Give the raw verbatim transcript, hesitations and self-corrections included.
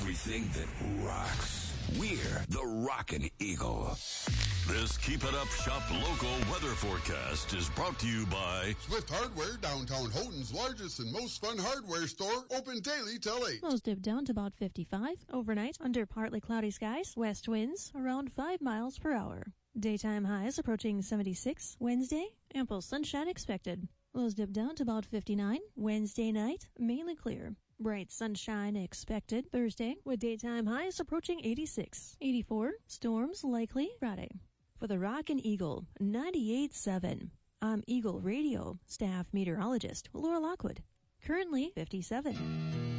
everything that rocks. We're the Rockin' Eagle. This Keep It Up Shop local weather forecast is brought to you by Swift Hardware, downtown Houghton's largest and most fun hardware store, open daily till eight. Lows dip down to about fifty-five. Overnight, under partly cloudy skies, west winds around five miles per hour. Daytime highs approaching seventy-six. Wednesday, ample sunshine expected. Lows dip down to about fifty-nine. Wednesday night, mainly clear. Bright sunshine expected Thursday, with daytime highs approaching eighty-six. eighty-four, storms likely Friday. For the Rockin' Eagle, ninety-eight point seven. I'm Eagle Radio staff meteorologist Laura Lockwood. Currently fifty-seven.